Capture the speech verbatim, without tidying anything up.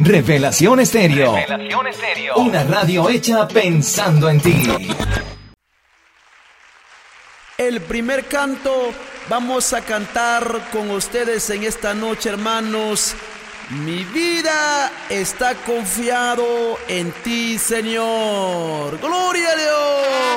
Revelación Estéreo. Revelación Estéreo. Una radio hecha pensando en ti. El primer canto vamos a cantar con ustedes en esta noche, hermanos. Mi vida está confiado en ti, Señor. ¡Gloria a Dios!